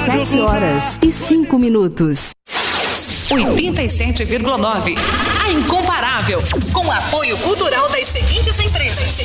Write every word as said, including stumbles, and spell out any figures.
Sete horas e cinco minutos. oitenta e sete vírgula nove. A Incomparável. Com apoio cultural das seguintes empresas: